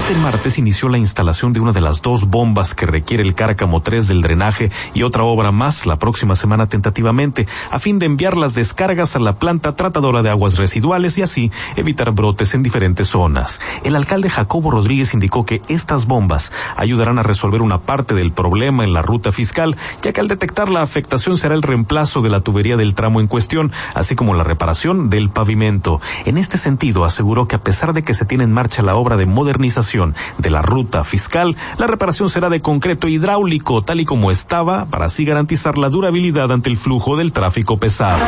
Este martes inició la instalación de una de las 2 bombas que requiere el Cárcamo 3 del drenaje y otra obra más la próxima semana tentativamente, a fin de enviar las descargas a la planta tratadora de aguas residuales y así evitar brotes en diferentes zonas. El alcalde Jacobo Rodríguez indicó que estas bombas ayudarán a resolver una parte del problema en la ruta fiscal, ya que al detectar la afectación será el reemplazo de la tubería del tramo en cuestión, así como la reparación del pavimento. En este sentido, aseguró que a pesar de que se tiene en marcha la obra de modernización de la ruta fiscal, la reparación será de concreto hidráulico, tal y como estaba, para así garantizar la durabilidad ante el flujo del tráfico pesado.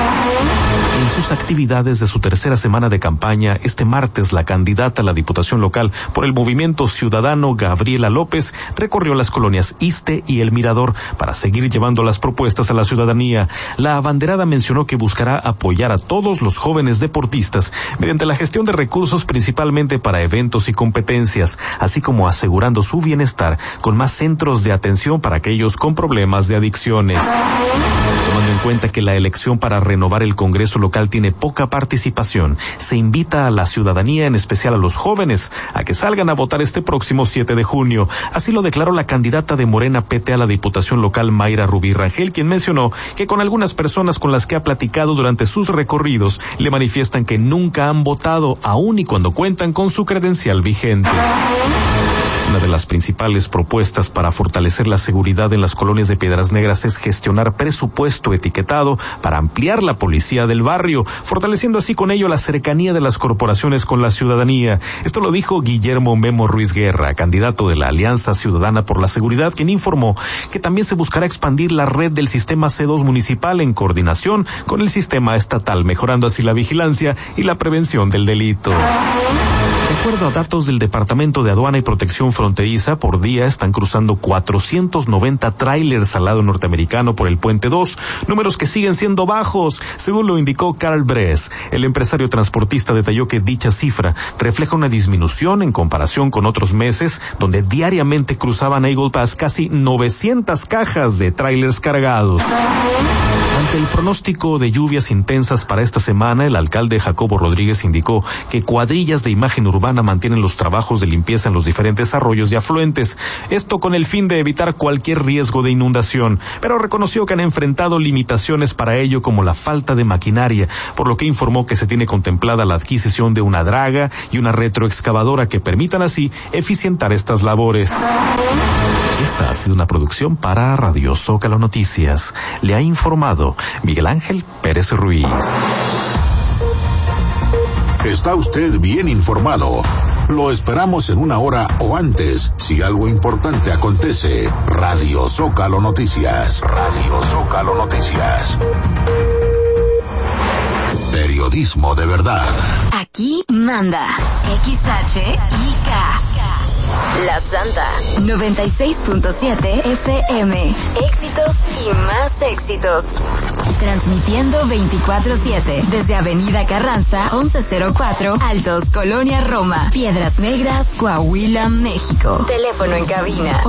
En sus actividades de su tercera semana de campaña, este martes la candidata a la Diputación Local por el Movimiento Ciudadano, Gabriela López, recorrió las colonias Iste y El Mirador para seguir llevando las propuestas a la ciudadanía. La abanderada mencionó que buscará apoyar a todos los jóvenes deportistas mediante la gestión de recursos principalmente para eventos y competencias, así como asegurando su bienestar con más centros de atención para aquellos con problemas de adicciones. Tomando en cuenta que la elección para renovar el Congreso local tiene poca participación, se invita a la ciudadanía, en especial a los jóvenes, a que salgan a votar este próximo 7 de junio. Así lo declaró la candidata de Morena PT a la Diputación Local, Mayra Rubí Rangel, quien mencionó que con algunas personas con las que ha platicado durante sus recorridos le manifiestan que nunca han votado, aun y cuando cuentan con su credencial vigente. Una de las principales propuestas para fortalecer la seguridad en las colonias de Piedras Negras es gestionar presupuesto etiquetado para ampliar la policía del barrio, fortaleciendo así con ello la cercanía de las corporaciones con la ciudadanía. Esto lo dijo Guillermo Memo Ruiz Guerra, candidato de la Alianza Ciudadana por la Seguridad, quien informó que también se buscará expandir la red del sistema C2 municipal en coordinación con el sistema estatal, mejorando así la vigilancia y la prevención del delito. De acuerdo a datos del Departamento de Aduana y Protección Fronteriza, por día están cruzando 490 tráilers al lado norteamericano por el Puente 2, números que siguen siendo bajos, según lo indicó Carl Bress. El empresario transportista detalló que dicha cifra refleja una disminución en comparación con otros meses, donde diariamente cruzaban Eagle Pass casi 900 cajas de tráilers cargados. Ante el pronóstico de lluvias intensas para esta semana, el alcalde Jacobo Rodríguez indicó que cuadrillas de imagen urbana mantienen los trabajos de limpieza en los diferentes arroyos y afluentes, esto con el fin de evitar cualquier riesgo de inundación, pero reconoció que han enfrentado limitaciones para ello, como la falta de maquinaria, por lo que informó que se tiene contemplada la adquisición de una draga y una retroexcavadora que permitan así eficientar estas labores. Esta ha sido una producción para Radio Zócalo Noticias. Le ha informado Miguel Ángel Pérez Ruiz. Está usted bien informado. Lo esperamos en una hora o antes, si algo importante acontece. Radio Zócalo Noticias. Radio Zócalo Noticias. Periodismo de verdad. Aquí manda XHIK. La Santa 96.7 FM. Éxitos y más éxitos. Transmitiendo 24/7 desde Avenida Carranza 1104, Altos, Colonia Roma, Piedras Negras, Coahuila, México. Teléfono en cabina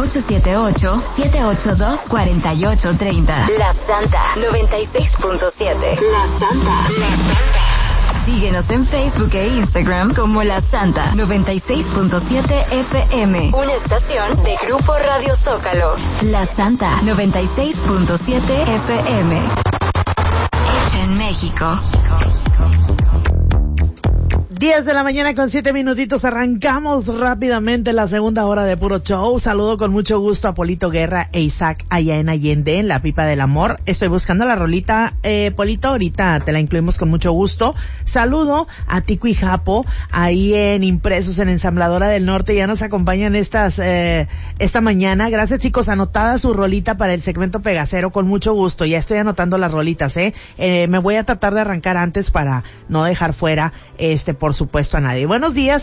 878-782-4830. La Santa 96.7. La Santa. Síguenos en Facebook e Instagram como La Santa 96.7 FM. Una estación de Grupo Radio Zócalo. La Santa 96.7 FM. Hecha en México. 10 de la mañana con 7 minutitos, arrancamos rápidamente la segunda hora de Puro Show. Saludo con mucho gusto a Polito Guerra e Isaac allá en Allende, en La Pipa del Amor. Estoy buscando la rolita, Polito, ahorita te la incluimos con mucho gusto. Saludo a Tico y Japo, ahí en Impresos, en Ensambladora del Norte, ya nos acompañan esta mañana. Gracias, chicos, anotada su rolita para el segmento Pegacero, con mucho gusto. Ya estoy anotando las rolitas, me voy a tratar de arrancar antes para no dejar fuera, por supuesto, a nadie. Buenos días.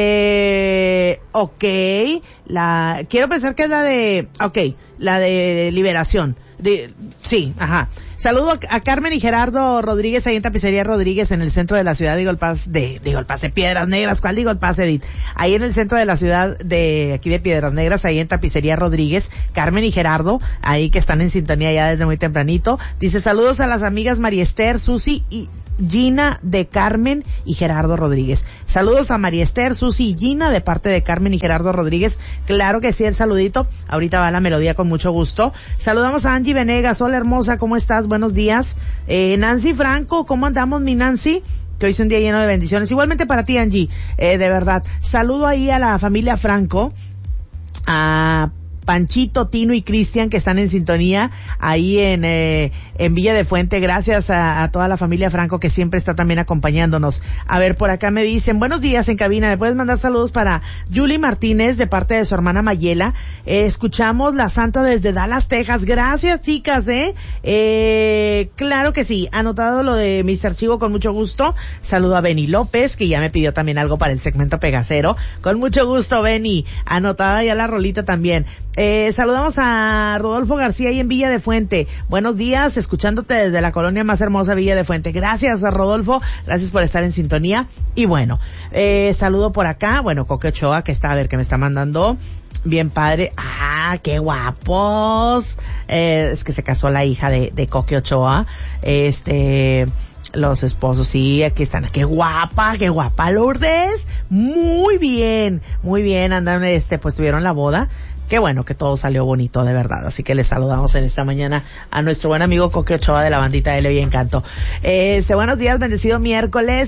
Quiero pensar que es la de Liberación. Sí, ajá. Saludo a Carmen y Gerardo Rodríguez ahí en Tapicería Rodríguez, en el centro de la ciudad de Piedras Negras. ¿Cuál digo el Paz, Edith? Ahí en el centro de la ciudad de aquí de Piedras Negras, ahí en Tapicería Rodríguez. Carmen y Gerardo, ahí que están en sintonía ya desde muy tempranito. Dice, saludos a las amigas María Esther, Susi y Gina, de Carmen y Gerardo Rodríguez. Saludos a María Esther, Susi y Gina de parte de Carmen y Gerardo Rodríguez. Claro que sí, el saludito. Ahorita va la melodía con mucho gusto. Saludamos a Angie Venegas. Hola hermosa, ¿cómo estás? Buenos días. Nancy Franco, ¿cómo andamos mi Nancy? Que hoy es un día lleno de bendiciones. Igualmente para ti, Angie, de verdad. Saludo ahí a la familia Franco, a Panchito, Tino y Cristian que están en sintonía ahí en Villa de Fuente. Gracias a toda la familia Franco que siempre está también acompañándonos. A ver, por acá me dicen, buenos días en cabina, ¿me puedes mandar saludos para Julie Martínez de parte de su hermana Mayela? Escuchamos La Santa desde Dallas, Texas. Gracias, chicas, claro que sí, anotado lo de Mr. Chivo con mucho gusto. Saludo a Benny López, que ya me pidió también algo para el segmento Pegacero. Con mucho gusto, Benny. Anotada ya la rolita también. Saludamos a Rodolfo García ahí en Villa de Fuente. Buenos días, escuchándote desde la colonia más hermosa Villa de Fuente. Gracias a Rodolfo, gracias por estar en sintonía. Y bueno, saludo por acá, bueno, Coque Ochoa, que está, a ver, que me está mandando. Bien padre. Ah, qué guapos. Es que se casó la hija de Coque Ochoa. Los esposos, sí, aquí están. Qué guapa Lourdes. Muy bien, andan, pues tuvieron la boda. Qué bueno que todo salió bonito, de verdad. Así que les saludamos en esta mañana a nuestro buen amigo Coque Ochoa de la bandita de Leo y Encanto. Buenos días, bendecido miércoles.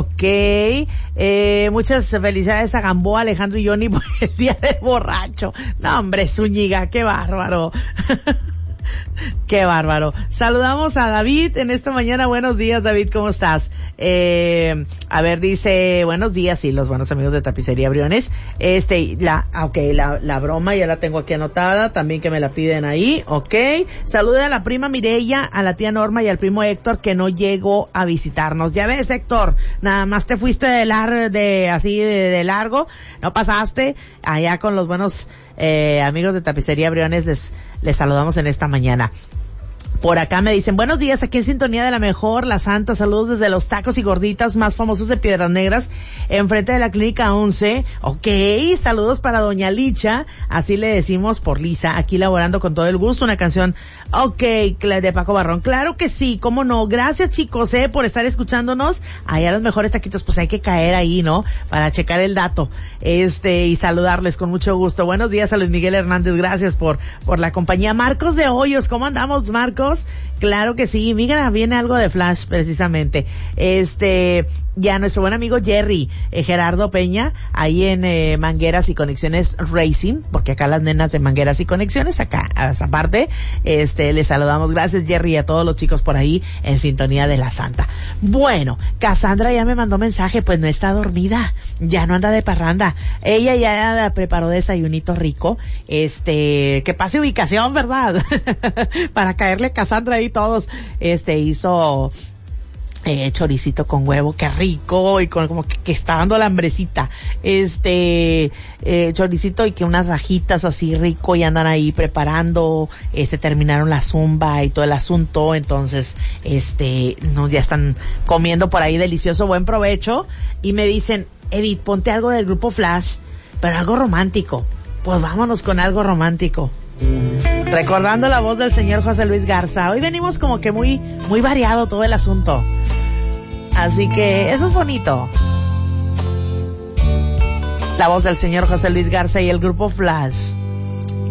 Muchas felicidades a Gamboa, Alejandro y Johnny por el día del borracho. No, hombre, Zúñiga, qué bárbaro. Qué bárbaro. Saludamos a David en esta mañana. Buenos días, David, ¿cómo estás? A ver, dice, buenos días, sí, los buenos amigos de Tapicería Briones. La broma ya la tengo aquí anotada, también que me la piden ahí, Saluda a la prima Mireya, a la tía Norma y al primo Héctor que no llegó a visitarnos. Ya ves, Héctor, nada más te fuiste de largo, no pasaste allá con los buenos amigos de Tapicería Briones. Les saludamos en esta mañana. Por acá me dicen, buenos días, aquí en sintonía de la mejor, La Santa, saludos desde los tacos y gorditas más famosos de Piedras Negras, enfrente de la Clínica 11. Saludos para Doña Licha, así le decimos por Lisa, aquí laborando con todo el gusto, una canción, de Paco Barrón. Claro que sí, cómo no. Gracias, chicos, por estar escuchándonos. Allá los mejores taquitos, pues hay que caer ahí, ¿no? Para checar el dato, y saludarles con mucho gusto. Buenos días a Luis Miguel Hernández, gracias por la compañía. Marcos de Hoyos, ¿cómo andamos, Marcos? Claro que sí, mira, viene algo de Flash precisamente. Ya nuestro buen amigo Jerry, Gerardo Peña, ahí en Mangueras y Conexiones Racing, porque acá las nenas de Mangueras y Conexiones, acá, a esa parte, les saludamos. Gracias, Jerry, y a todos los chicos por ahí en sintonía de La Santa. Bueno, Cassandra ya me mandó mensaje, pues no está dormida, ya no anda de parranda. Ella ya preparó desayunito rico, que pase ubicación, ¿verdad? Para caerle Cassandra ahí todos, hizo choricito con huevo, qué rico, y como que está dando la hambrecita, choricito y que unas rajitas así rico, y andan ahí preparando, terminaron la zumba y todo el asunto, entonces, ya están comiendo por ahí delicioso, buen provecho, y me dicen, Edith, ponte algo del grupo Flash, pero algo romántico. Pues vámonos con algo romántico. Recordando la voz del señor José Luis Garza. Hoy venimos como que muy variado todo el asunto. Así que eso es bonito. La voz del señor José Luis Garza y el grupo Flash.